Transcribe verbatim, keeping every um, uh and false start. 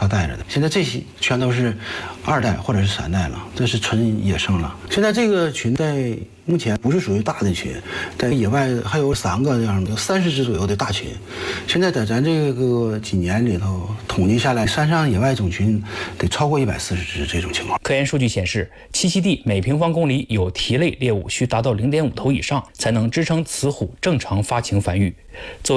带着的。现在这些全都是二代或者是三代了，这是纯野生了。现在这个群在目前不是属于大的群，在野外还有三个这样的三十只左右的大群。现在在咱这个几年里头统计下来，山上野外种群得超过一百四十只这种情况。 科研数据显示，栖息地每平方公里有蹄类猎物需达到零点五头以上，才能支撑雌虎正常发情繁育。作为